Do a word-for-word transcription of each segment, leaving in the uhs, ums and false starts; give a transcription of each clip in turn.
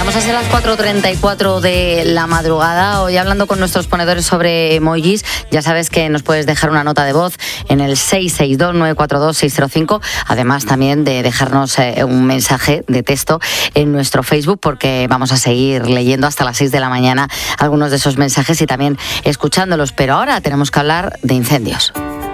Llegamos así a las cuatro treinta y cuatro de la madrugada, hoy hablando con nuestros ponedores sobre emojis. Ya sabes que nos puedes dejar una nota de voz en el seis seis dos, nueve cuatro dos, seis cero cinco, además también de dejarnos eh, un mensaje de texto en nuestro Facebook, porque vamos a seguir leyendo hasta las seis de la mañana algunos de esos mensajes y también escuchándolos. Pero ahora tenemos que hablar de incendios.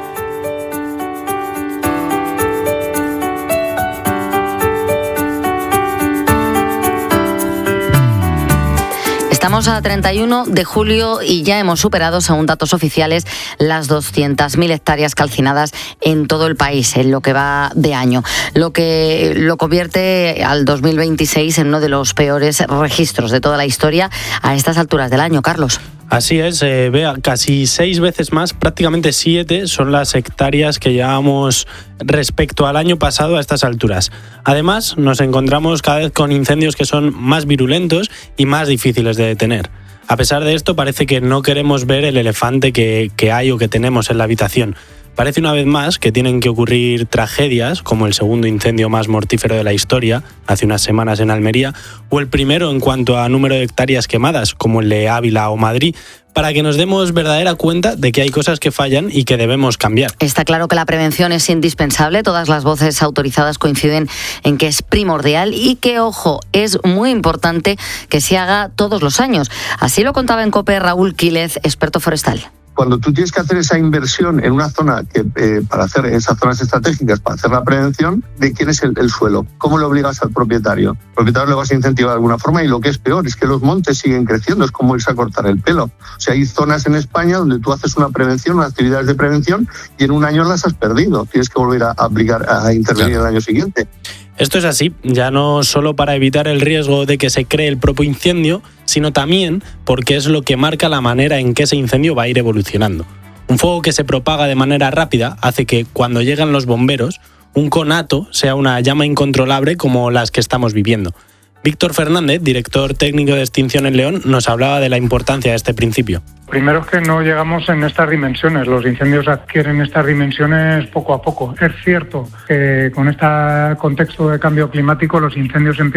Estamos a treinta y uno de julio y ya hemos superado, según datos oficiales, las doscientas mil hectáreas calcinadas en todo el país en lo que va de año, lo que lo convierte al dos mil veintiséis en uno de los peores registros de toda la historia a estas alturas del año. Carlos. Así es, eh, vea, casi seis veces más, prácticamente siete, son las hectáreas que llevamos respecto al año pasado a estas alturas. Además, nos encontramos cada vez con incendios que son más virulentos y más difíciles de detener. A pesar de esto, parece que no queremos ver el elefante que, que hay o que tenemos en la habitación. Parece una vez más que tienen que ocurrir tragedias, como el segundo incendio más mortífero de la historia, hace unas semanas en Almería, o el primero en cuanto a número de hectáreas quemadas, como el de Ávila o Madrid, para que nos demos verdadera cuenta de que hay cosas que fallan y que debemos cambiar. Está claro que la prevención es indispensable, todas las voces autorizadas coinciden en que es primordial y que, ojo, es muy importante que se haga todos los años. Así lo contaba en COPE Raúl Quílez, experto forestal. Cuando tú tienes que hacer esa inversión en una zona, que eh, para hacer esas zonas estratégicas, para hacer la prevención, ¿de quién es el, el suelo? ¿Cómo le obligas al propietario? El propietario le vas a incentivar de alguna forma y lo que es peor es que los montes siguen creciendo, es como irse a cortar el pelo. O sea, hay zonas en España donde tú haces una prevención, unas actividades de prevención y en un año las has perdido. Tienes que volver a aplicar, a intervenir claro. el año siguiente. Esto es así, ya no solo para evitar el riesgo de que se cree el propio incendio, sino también porque es lo que marca la manera en que ese incendio va a ir evolucionando. Un fuego que se propaga de manera rápida hace que, cuando llegan los bomberos, un conato sea una llama incontrolable como las que estamos viviendo. Víctor Fernández, director técnico de Extinción en León, nos hablaba de la importancia de este principio. Primero es que no llegamos en estas dimensiones, los incendios adquieren estas dimensiones poco a poco. Es cierto que con este contexto de cambio climático los incendios empiezan